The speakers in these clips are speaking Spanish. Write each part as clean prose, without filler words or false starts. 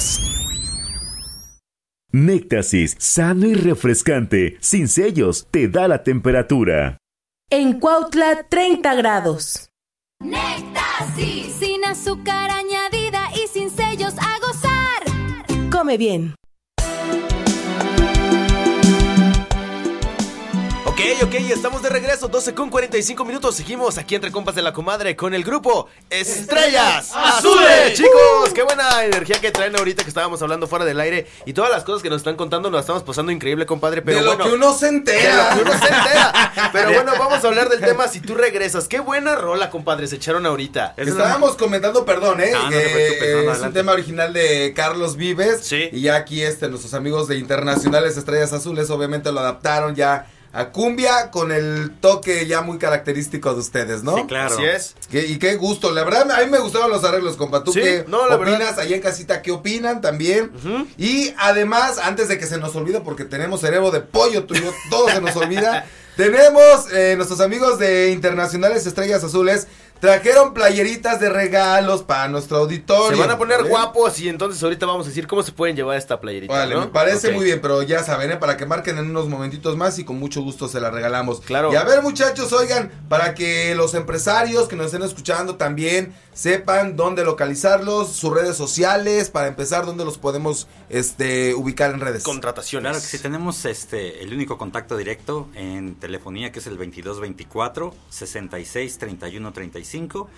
grados. Néctasis, sano y refrescante, sin sellos, te da la temperatura. En Cuautla, 30 grados. Néctasis, sin azúcar añadida y sin sellos, a gozar. Come bien. Ok, estamos de regreso, 12:45. Seguimos aquí entre compas de la comadre con el grupo Estrellas Azules. Chicos, qué buena energía que traen ahorita que estábamos hablando fuera del aire. Y todas las cosas que nos están contando nos estamos pasando increíble, compadre. Pero de lo que uno se entera. Pero bueno, vamos a hablar del tema Si tú regresas. Qué buena rola, compadre, se echaron ahorita. Estábamos comentando, perdón, no te preocupes, es un tema original de Carlos Vives. Sí. Y ya aquí nuestros amigos de Internacionales Estrellas Azules obviamente lo adaptaron ya a cumbia con el toque ya muy característico de ustedes, ¿no? Sí, claro. Así es. Y qué gusto, la verdad, a mí me gustaban los arreglos, compa. ¿Tú qué opinas? Verdad. Allá en casita, ¿qué opinan también? Y además, antes de que se nos olvide, porque tenemos cerebro de pollo, tú y yo, todo se nos olvida, tenemos nuestros amigos de Internacionales Estrellas Azules. Trajeron playeritas de regalos para nuestro auditorio. Se van a poner guapos y entonces ahorita vamos a decir cómo se pueden llevar esta playerita. Vale, ¿no? me parece muy bien, pero ya saben, para que marquen en unos momentitos más y con mucho gusto se la regalamos. Claro. Y a ver, muchachos, oigan, para que los empresarios que nos estén escuchando también sepan dónde localizarlos, sus redes sociales, para empezar, dónde los podemos ubicar en redes. Contrataciones. Claro que sí, tenemos el único contacto directo en telefonía, que es el 2224 66 31 35.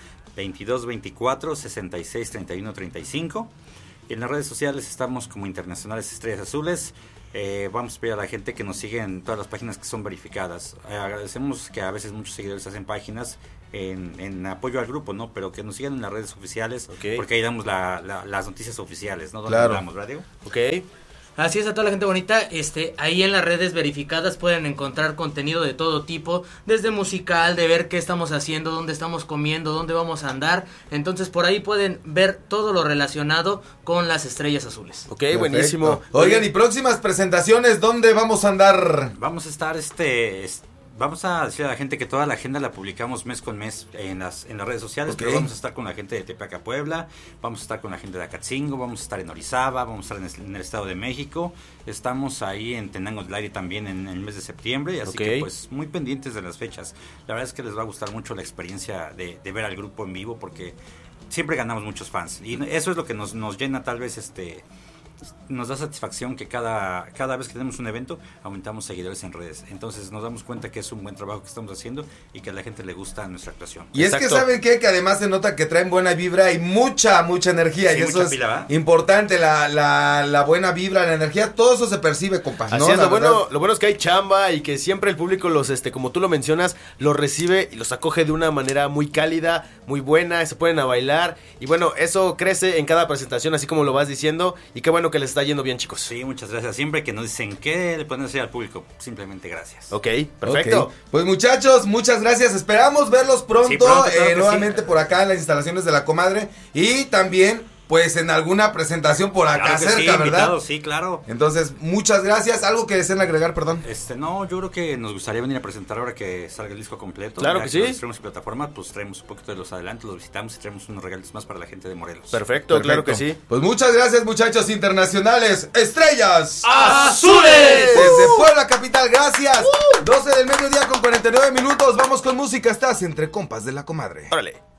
2224 66 31 35. Y en las redes sociales estamos como Internacionales Estrellas Azules. Vamos a pedir a la gente que nos siga en todas las páginas que son verificadas. Agradecemos que a veces muchos seguidores hacen páginas en apoyo al grupo, ¿no? Pero que nos sigan en las redes oficiales, porque ahí damos las noticias oficiales, ¿no? Donde hablamos, ¿verdad, Diego? Ok. Así es, a toda la gente bonita, ahí en las redes verificadas pueden encontrar contenido de todo tipo, desde musical, de ver qué estamos haciendo, dónde estamos comiendo, dónde vamos a andar. Entonces por ahí pueden ver todo lo relacionado con las Estrellas Azules. Ok, perfecto. Buenísimo. Oigan, y próximas presentaciones, ¿dónde vamos a andar? Vamos a estar vamos a decir a la gente que toda la agenda la publicamos mes con mes en las redes sociales, pero vamos a estar con la gente de Tepeaca, Puebla, vamos a estar con la gente de Acatzingo, vamos a estar en Orizaba, vamos a estar en el Estado de México, estamos ahí en Tenango del Aire también en el mes de septiembre, así que pues muy pendientes de las fechas. La verdad es que les va a gustar mucho la experiencia de ver al grupo en vivo, porque siempre ganamos muchos fans, y eso es lo que nos llena tal vez nos da satisfacción que cada vez que tenemos un evento aumentamos seguidores en redes. Entonces nos damos cuenta que es un buen trabajo que estamos haciendo y que a la gente le gusta nuestra actuación. Y es que ¿saben qué? Que además se nota que traen buena vibra y mucha energía. Sí, y eso es pila, importante, la buena vibra, la energía, todo eso se percibe, compa. Así es, lo bueno es que hay chamba y que siempre el público como tú lo mencionas, los recibe y los acoge de una manera muy cálida, muy buena, se ponen a bailar y bueno, eso crece en cada presentación, así como lo vas diciendo, y qué bueno que les está yendo bien, chicos. Sí, muchas gracias. Siempre que nos dicen qué le pueden decir al público, simplemente gracias. Ok, perfecto. Okay. Pues muchachos, muchas gracias. Esperamos verlos pronto, sí, pronto nuevamente por acá en las instalaciones de la comadre y también pues en alguna presentación por acá cerca, sí, ¿verdad? Invitado, sí, claro. Entonces, muchas gracias. ¿Algo que deseen agregar, perdón? No, yo creo que nos gustaría venir a presentar ahora que salga el disco completo. Claro que sí. Traemos plataforma, pues traemos un poquito de los adelantos, los visitamos y traemos unos regalos más para la gente de Morelos. Perfecto, claro que sí. Pues muchas gracias, muchachos internacionales. Estrellas Azules. Desde Puebla capital, gracias. 12 del mediodía con 49 minutos. Vamos con música. Estás entre compas de la comadre. Órale.